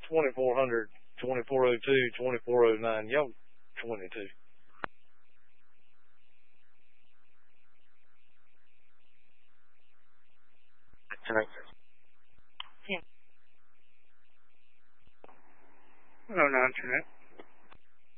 2400, 2402, 2409. Y'all 22. Tonight. Hello, non-internet.